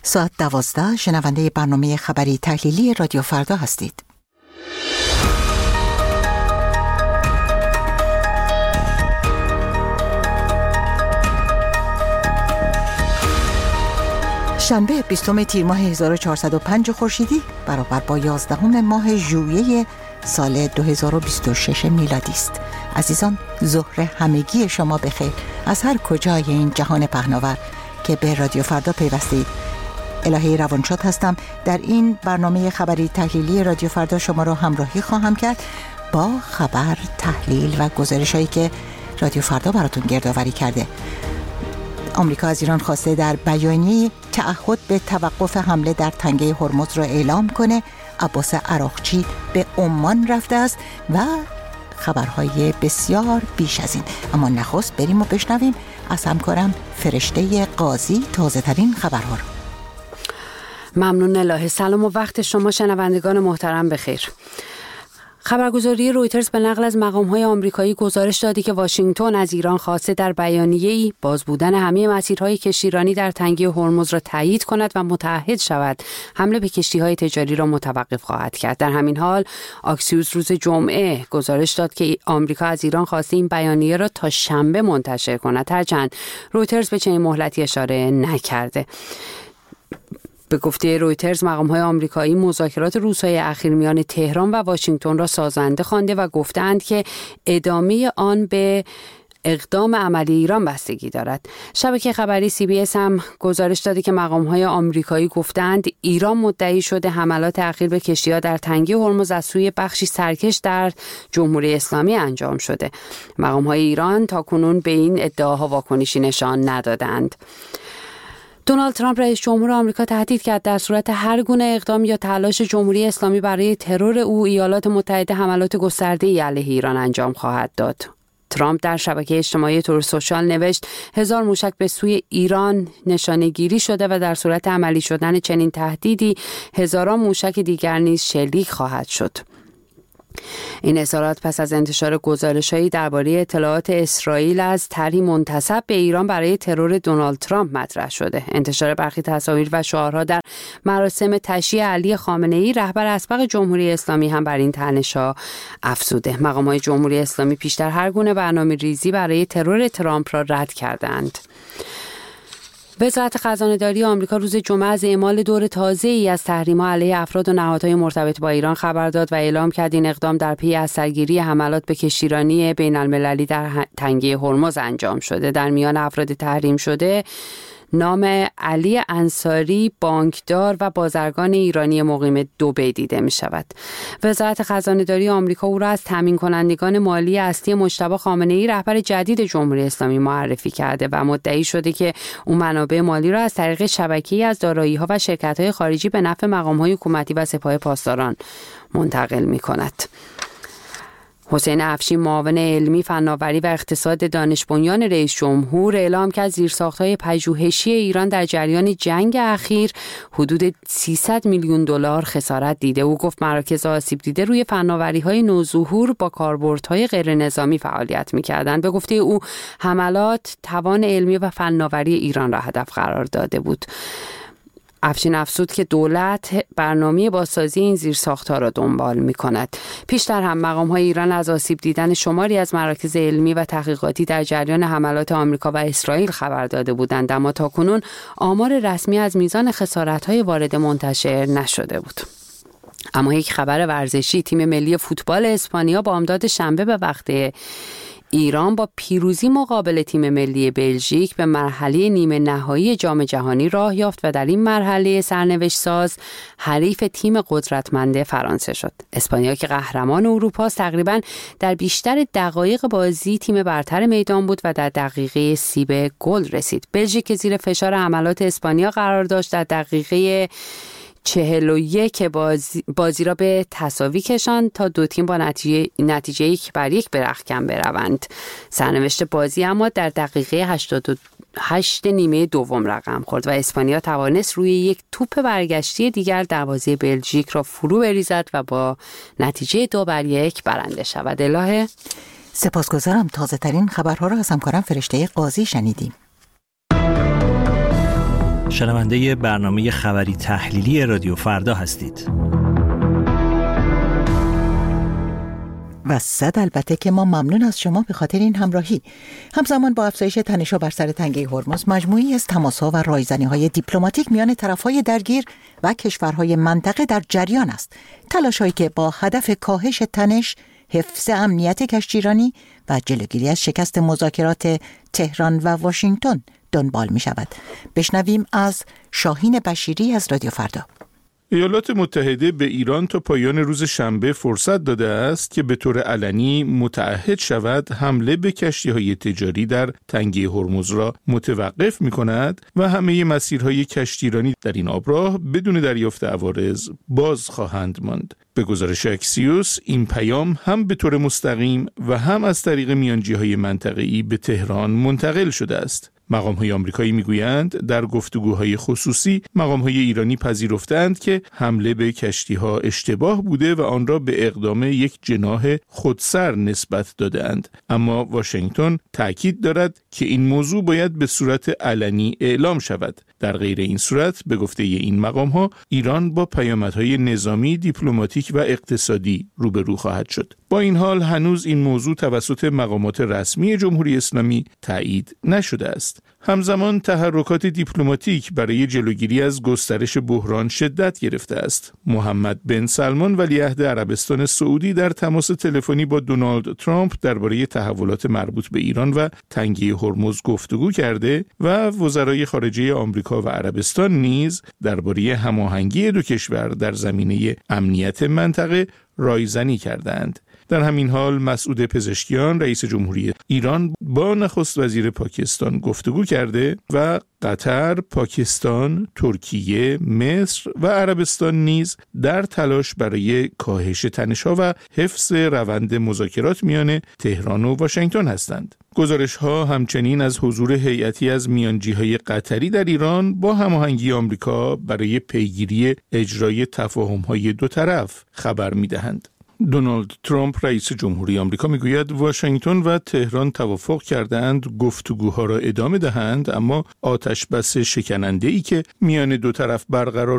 ساعت 12 شنونده برنامه خبری تحلیلی رادیو فردا هستید. شنبه 20 تیر ماه 1405 خورشیدی برابر با 11 ماه ژوئیه سال 2026 میلادی است. عزیزان، ظهر همگی شما بخیر از هر کجای این جهان پهناور که به رادیو فردا پیوستید. الهی روانشاد هستم. در این برنامه خبری تحلیلی رادیو فردا شما را همراهی خواهم کرد با خبر، تحلیل و گزارش‌هایی که رادیو فردا براتون گردآوری کرده. آمریکا از ایران خواسته در بیانیه تعهد به توقف حمله در تنگه هرمز را اعلام کنه. عباس عراقچی به عمان رفته است و خبرهای بسیار بیش از این. اما نخست بریم و بشنویم از همکارم فرشته قاضی تازه ترین خبرها رو. ممنون الهه. سلام و وقت شما شنوندگان محترم بخیر. خبرگزاری رویترز به نقل از مقام‌های آمریکایی گزارش داده که واشنگتن از ایران خواسته در بیانیه‌ای باز بودن همه مسیرهای کشتیرانی در تنگه هرمز را تایید کند و متعهد شود حمله به کشتی‌های تجاری را متوقف خواهد کرد. در همین حال اکسیوس روز جمعه گزارش داد که آمریکا از ایران خواسته این بیانیه را تا شنبه منتشر کند، هرچند رویترز به چنین مهلتی اشاره نکرده. به گفته رویترز، مقام‌های آمریکایی مذاکرات روزهای اخیر میان تهران و واشنگتن را سازنده خوانده و گفتند که ادامه آن به اقدام عملی ایران بستگی دارد. شبکه خبری CBS هم گزارش داده که مقام‌های آمریکایی گفتند ایران مدعی شده حملات اخیر به کشتی‌ها در تنگه هرمز از سوی بخشی سرکش در جمهوری اسلامی انجام شده. مقام‌های ایران تاکنون به این ادعاها واکنشی نشان ندادند. دونالد ترامپ رئیس جمهور آمریکا تهدید کرد در صورت هر گونه اقدام یا تلاش جمهوری اسلامی برای ترور او، ایالات متحده حملات گسترده‌ای علیه ایران انجام خواهد داد. ترامپ در شبکه اجتماعی تروث سوشال نوشت 1000 موشک به سوی ایران نشانه گیری شده و در صورت عملی شدن چنین تهدیدی هزاران موشک دیگر نیز شلیک خواهد شد. این اظهارات پس از انتشار گزارش‌هایی درباره اطلاعات اسرائیل از طرحی منتسب به ایران برای ترور دونالد ترامپ مطرح شده. انتشار برخی تصاویر و شعارها در مراسم تشییع علی خامنه‌ای رهبر اسبق جمهوری اسلامی هم بر این طعنه‌ها افزوده. مقامات جمهوری اسلامی پیشتر هر گونه برنامه‌ریزی برای ترور ترامپ را رد کردند. وزارت خزانه‌داری آمریکا روز جمعه از اعمال دور تازه‌ای از تحریم‌ها علیه افراد و نهادهای مرتبط با ایران خبر داد و اعلام کرد این اقدام در پی از سرگیری حملات به کشتیرانی بین‌المللی در تنگه هرمز انجام شده. در میان افراد تحریم شده نام علی انصاری، بانکدار و بازرگان ایرانی مقیم دبی دیده می شود. وزارت خزانه‌داری آمریکا او را از تامین کنندگان مالی اصلی مجتبی خامنه‌ای رهبر جدید جمهوری اسلامی معرفی کرده و مدعی شده که او منابع مالی را از طریق شبکه‌ای از دارایی‌ها و شرکت‌های خارجی به نفع مقام‌های حکومتی و سپاه پاسداران منتقل می کند. حسین افشین، معاون علمی، فناوری و اقتصاد دانش بنیان رئیس جمهور، اعلام کرد زیرساخت‌های پژوهشی ایران در جریان جنگ اخیر حدود 300 میلیون دلار خسارت دیده. او گفت مراکز آسیب دیده روی فناوری‌های نوظهور با کاربردهای غیر نظامی فعالیت می‌کردند. به گفته او حملات توان علمی و فناوری ایران را هدف قرار داده بود. افشین افزود که دولت برنامه بازسازی این زیرساخت‌ها را دنبال می‌کند. پیشتر هم مقام‌های ایران از آسیب دیدن شماری از مراکز علمی و تحقیقاتی در جریان حملات آمریکا و اسرائیل خبر داده بودند، اما تاکنون آمار رسمی از میزان خسارت‌های وارده منتشر نشده بود. اما یک خبر ورزشی: تیم ملی فوتبال اسپانیا بامداد شنبه به وقت ایران با پیروزی مقابل تیم ملی بلژیک به مرحله نیمه نهایی جام جهانی راه یافت و در این مرحله سرنوشت ساز حریف تیم قدرتمند فرانسه شد. اسپانیا که قهرمان اروپا است تقریباً در بیشتر دقایق بازی تیم برتر میدان بود و در دقیقه 30 به گل رسید. بلژیک که زیر فشار حملات اسپانیا قرار داشت در دقیقه 41 بازی را به تساوی کشاند تا دو تیم با نتیجه 1-1 به رختکن بروند. سرنوشت بازی اما در دقیقه 88 نیمه دوم رقم خورد و اسپانیا توانست روی یک توپ برگشتی دیگر دروازه بلژیک را فرو بریزد و با نتیجه 2-1 برنده شود. الهه، سپاسگزارم. تازه ترین خبرها را از همکارم فرشته قاضی شنیدیم. شنونده برنامه خبری تحلیلی رادیو فردا هستید. و صد البته که ما ممنون از شما به خاطر این همراهی. همزمان با افزایش تنش‌ها بر سر تنگه هرمز، مجموعی از تماس‌ها و رایزنی‌های دیپلماتیک میان طرف‌های درگیر و کشورهای منطقه در جریان است. تلاش‌هایی که با هدف کاهش تنش، حفظ امنیت کشتیرانی و جلوگیری از شکست مذاکرات تهران و واشنگتن دنبال می‌شود. بشنویم از شاهین بشیری از رادیو فردا. ایالات متحده به ایران تا پایان روز شنبه فرصت داده است که به طور علنی متعهد شود حمله به کشتی‌های تجاری در تنگه هرمز را متوقف می‌کند و همه مسیرهای کشتیرانی در این آبراه بدون دریافت عوارض باز خواهند ماند. به گزارش اکسیوس، این پیام هم به طور مستقیم و هم از طریق میانجی‌های منطقه‌ای به تهران منتقل شده است. مقام‌های آمریکایی میگویند در گفتگوهای خصوصی مقام‌های ایرانی پذیرفتند که حمله به کشتی‌ها اشتباه بوده و آن را به اقدام یک جناح خودسر نسبت داده‌اند، اما واشنگتن تأکید دارد که این موضوع باید به صورت علنی اعلام شود. در غیر این صورت به گفته این مقام‌ها ایران با پیامدهای نظامی، دیپلماتیک و اقتصادی روبرو خواهد شد. با این حال هنوز این موضوع توسط مقامات رسمی جمهوری اسلامی تایید نشده است. همزمان تحرکات دیپلماتیک برای جلوگیری از گسترش بحران شدت گرفته است. محمد بن سلمان ولیعهد عربستان سعودی در تماس تلفنی با دونالد ترامپ درباره تحولات مربوط به ایران و تنگه هرمز گفتگو کرده و وزرای خارجه آمریکا و عربستان نیز درباره هماهنگی دو کشور در زمینه امنیت منطقه رایزنی کردند. در همین حال مسعود پزشکیان رئیس جمهوری ایران با نخست وزیر پاکستان گفتگو کرده و قطر، پاکستان، ترکیه، مصر و عربستان نیز در تلاش برای کاهش تنش‌ها و حفظ روند مذاکرات میان تهران و واشنگتن هستند. گزارش‌ها همچنین از حضور هیئتی از میانجی‌های قطری در ایران با هماهنگی آمریکا برای پیگیری اجرای تفاهم‌های دو طرف خبر می‌دهند. دونالد ترامپ رئیس جمهوری آمریکا میگوید واشنگتن و تهران توافق کردند گفتگوها را ادامه دهند، اما آتش بس شکننده‌ای که میان دو طرف برقرار